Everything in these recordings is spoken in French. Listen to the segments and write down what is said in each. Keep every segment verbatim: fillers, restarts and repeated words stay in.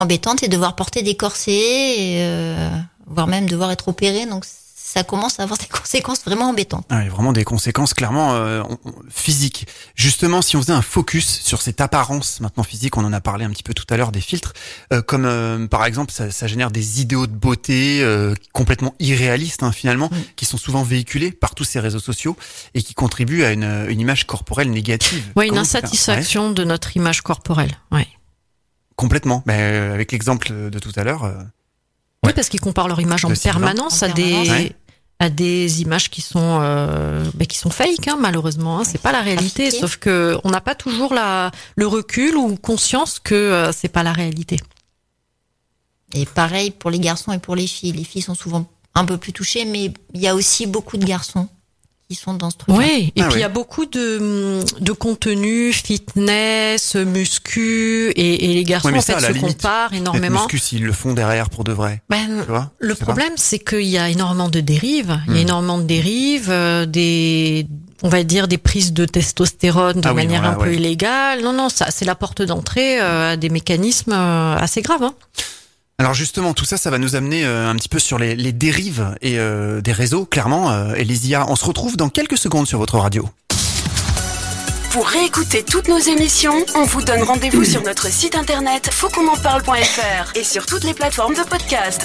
embêtantes et devoir porter des corsets, et, euh, voire même devoir être opéré. Donc ça commence à avoir des conséquences vraiment embêtantes. Ah, il y a vraiment des conséquences clairement euh, physiques. Justement, si on faisait un focus sur cette apparence maintenant physique, on en a parlé un petit peu tout à l'heure des filtres, euh, comme euh, par exemple ça, ça génère des idéaux de beauté euh, complètement irréalistes hein, finalement, mmh. qui sont souvent véhiculés par tous ces réseaux sociaux et qui contribuent à une, une image corporelle négative. Oui, une insatisfaction ouais. de notre image corporelle. Ouais. Complètement. Mais euh, avec l'exemple de tout à l'heure. Euh, oui, ouais. parce qu'ils comparent leur image en permanence, en à permanence des. Ouais. à des images qui sont euh, bah, qui sont fake hein, malheureusement hein, c'est pas la réalité Appliqué. Sauf que on n'a pas toujours la le recul ou conscience que euh, c'est pas la réalité. Et pareil pour les garçons et pour les filles, les filles sont souvent un peu plus touchées, mais il y a aussi beaucoup de garçons qui sont dans ce truc. Oui, et ah puis il oui. y a beaucoup de de contenu fitness, muscu et, et les garçons ouais, en fait ça, se limite, comparent énormément. Muscu s'ils le font derrière pour de vrai. Ben, tu vois, le problème pas. c'est qu'il y a énormément de dérives, il y a hmm. énormément de dérives, euh, des on va dire des prises de testostérone de ah manière oui, voilà, un peu ouais. illégale. Non non, ça c'est la porte d'entrée euh, à des mécanismes euh, assez graves hein. Alors justement, tout ça, ça va nous amener euh, un petit peu sur les, les dérives et euh, des réseaux, clairement. Euh, Elysia, on se retrouve dans quelques secondes sur votre radio. Pour réécouter toutes nos émissions, on vous donne rendez-vous sur notre site internet faut qu'on en parle point f r et sur toutes les plateformes de podcast.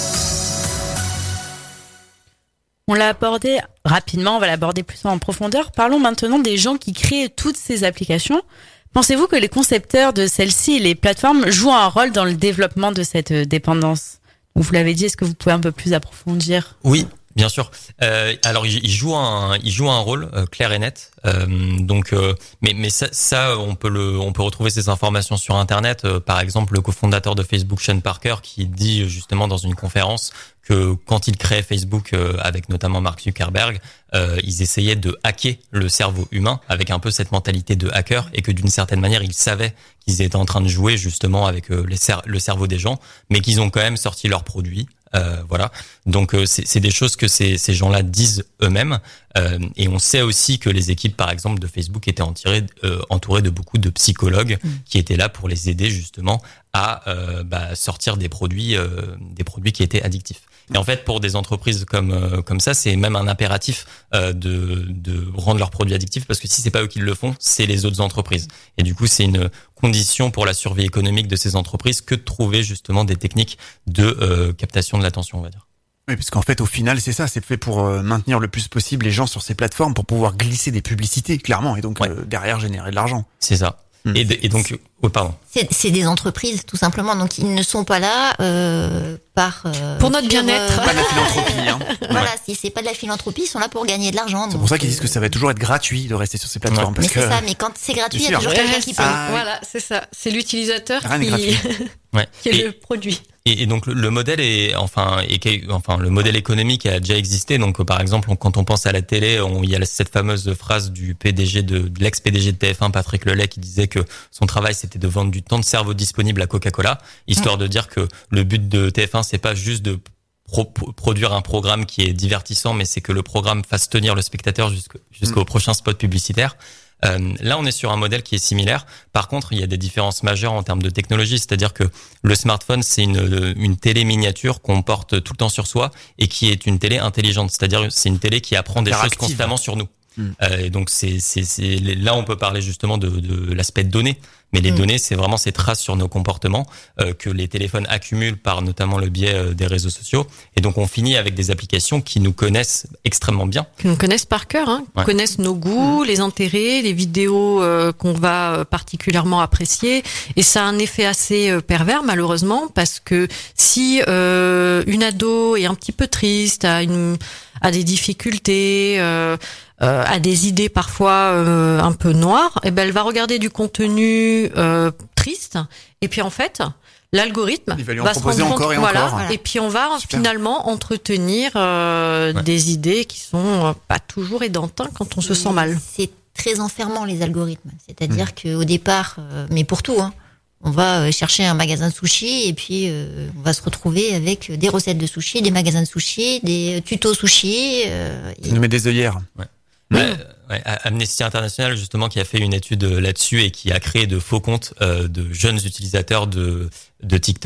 On l'a abordé rapidement, on va l'aborder plus en profondeur. Parlons maintenant des gens qui créent toutes ces applications. Pensez-vous que les concepteurs de celles-ci et les plateformes jouent un rôle dans le développement de cette dépendance ? Vous l'avez dit, est-ce que vous pouvez un peu plus approfondir ? Oui, bien sûr. Euh, alors, ils jouent un, ils jouent un rôle euh, clair et net. Euh, donc, euh, mais mais ça, ça, on peut le, on peut retrouver ces informations sur Internet. Euh, par exemple, le cofondateur de Facebook, Sean Parker, qui dit justement dans une conférence que quand ils créaient Facebook euh, avec notamment Mark Zuckerberg, euh, ils essayaient de hacker le cerveau humain avec un peu cette mentalité de hacker et que d'une certaine manière, ils savaient qu'ils étaient en train de jouer justement avec euh, les cer- le cerveau des gens, mais qu'ils ont quand même sorti leurs produits. Euh, voilà. Donc euh, c'est, c'est des choses que ces, ces gens-là disent eux-mêmes. Euh, et on sait aussi que les équipes, par exemple, de Facebook étaient entourées, euh, entourées de beaucoup de psychologues mmh. qui étaient là pour les aider justement à euh, bah, sortir des produits, euh, des produits qui étaient addictifs. Et en fait, pour des entreprises comme euh, comme ça, c'est même un impératif euh, de de rendre leurs produits addictifs parce que si c'est pas eux qui le font, c'est les autres entreprises. Et du coup, c'est une condition pour la survie économique de ces entreprises que de trouver justement des techniques de euh, captation de l'attention, on va dire. Oui, parce qu'en fait, au final, c'est ça, c'est fait pour euh, maintenir le plus possible les gens sur ces plateformes pour pouvoir glisser des publicités, clairement, et donc ouais. euh, derrière générer de l'argent. C'est ça. Et, de, et donc, oh, pardon. C'est, c'est des entreprises, tout simplement. Donc, ils ne sont pas là euh, par euh, pour notre bien-être. Euh, pas de la philanthropie. Hein. Voilà, ouais. si c'est pas de la philanthropie, ils sont là pour gagner de l'argent. C'est donc, pour ça qu'ils euh... disent que ça va toujours être gratuit de rester sur ces plateformes. Ouais. Parce mais que... c'est ça. Mais quand c'est gratuit, il y a toujours ouais, quelqu'un qui paye. Ah, voilà, c'est ça. C'est l'utilisateur Rien qui, ouais. qui est et... le produit. Et, et donc le, le modèle est enfin et enfin le modèle économique a déjà existé. Donc par exemple, on, quand on pense à la télé, on, il y a cette fameuse phrase du P D G de, de l'ex-P D G de T F un, Patrick Lelay, qui disait que son travail c'était de vendre du temps de cerveau disponible à Coca-Cola, histoire mmh. de dire que le but de T F un c'est pas juste de pro- produire un programme qui est divertissant, mais c'est que le programme fasse tenir le spectateur jusqu'au, jusqu'au mmh. prochain spot publicitaire. Euh, là, on est sur un modèle qui est similaire. Par contre, il y a des différences majeures en termes de technologie, c'est-à-dire que le smartphone, c'est une, une télé miniature qu'on porte tout le temps sur soi et qui est une télé intelligente, c'est-à-dire c'est une télé qui apprend des choses constamment sur nous. Mmh. Euh, et donc c'est, c'est, c'est là on peut parler justement de, de l'aspect de données, mais les mmh. données c'est vraiment ces traces sur nos comportements euh, que les téléphones accumulent par notamment le biais euh, des réseaux sociaux, et donc on finit avec des applications qui nous connaissent extrêmement bien, qui nous connaissent par cœur, hein, ouais. connaissent nos goûts, mmh. les intérêts, les vidéos euh, qu'on va particulièrement apprécier, et ça a un effet assez euh, pervers malheureusement, parce que si euh, une ado est un petit peu triste, a une a des difficultés, euh, euh, a des idées parfois euh, un peu noires, et ben elle va regarder du contenu euh, triste, et puis en fait l'algorithme va, lui en va se rendre compte, et voilà, encore. et puis on va Super. finalement entretenir euh, ouais. des idées qui sont pas toujours aidantes hein, quand on se sent mal. C'est très enfermant les algorithmes, c'est-à-dire mmh. qu'au départ, euh, mais pour tout, hein. On va chercher un magasin de sushi et puis euh, on va se retrouver avec des recettes de sushi, des magasins de sushi, des tutos sushi. Euh, et... Ça nous met des œillères. Ouais. Oui. Ouais, Ouais, Amnesty International justement qui a fait une étude là-dessus et qui a créé de faux comptes euh, de jeunes utilisateurs de de TikTok